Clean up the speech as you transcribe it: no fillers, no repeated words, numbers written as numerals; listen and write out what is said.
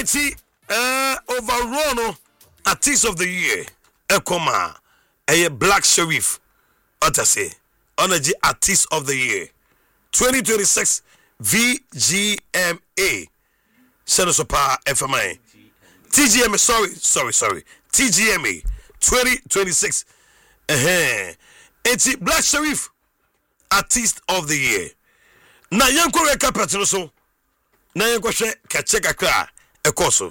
eti overall no artist of the year ekoma Black Sherif Otase Onaji artist of the year 2026 VGMA Senasopa FMI TGMA sorry TGMA 2026 eti Black Sherif artist of the year na yanko reka petro so na yanko hwe ka check akra ekoso